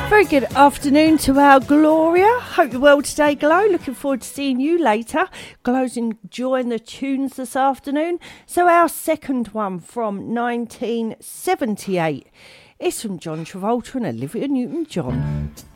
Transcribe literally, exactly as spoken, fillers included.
Very good afternoon to our Gloria. Hope you're well today, Glow. Looking forward to seeing you later. Glow's enjoying the tunes this afternoon. So our second one from nineteen seventy-eight is from John Travolta and Olivia Newton-John.